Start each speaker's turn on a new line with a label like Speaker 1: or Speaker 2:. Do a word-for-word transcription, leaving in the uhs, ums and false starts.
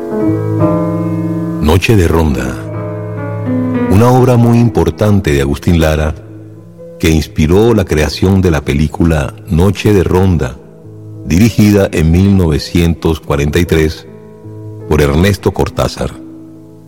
Speaker 1: Noche de Ronda, una obra muy importante de Agustín Lara que inspiró la creación de la película Noche de Ronda, dirigida en mil novecientos cuarenta y tres por Ernesto Cortázar.